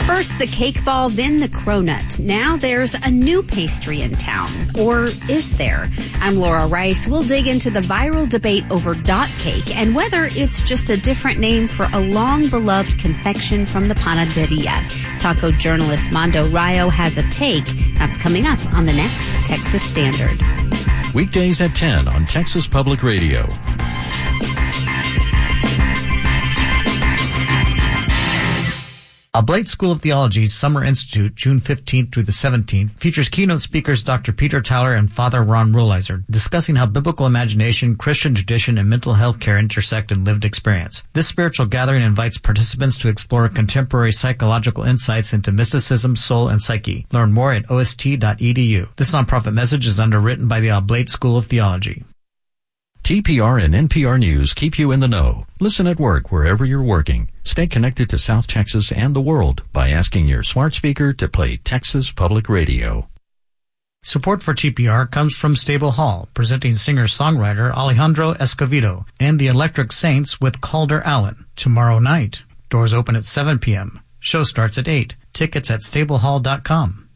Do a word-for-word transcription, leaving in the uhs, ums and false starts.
First the cake ball, then the cronut. Now there's a new pastry in town. Or is there? I'm Laura Rice. We'll dig into the viral debate over dot cake and whether it's just a different name for a long-beloved confection from the panaderia. Taco journalist Mondo Rayo has a take. That's coming up on the next Texas Standard. Weekdays at ten on Texas Public Radio. Oblate School of Theology's Summer Institute, June fifteenth through the seventeenth, features keynote speakers Doctor Peter Tyler and Father Ron Rollizer, discussing how biblical imagination, Christian tradition, and mental health care intersect in lived experience. This spiritual gathering invites participants to explore contemporary psychological insights into mysticism, soul, and psyche. Learn more at O S T dot E D U. This nonprofit message is underwritten by the Oblate School of Theology. T P R and N P R News keep you in the know. Listen at work wherever you're working. Stay connected to South Texas and the world by asking your smart speaker to play Texas Public Radio. Support for T P R comes from Stable Hall, presenting singer-songwriter Alejandro Escovedo and the Electric Saints with Calder Allen tomorrow night. Doors open at seven p.m. Show starts at eight. Tickets at stable hall dot com.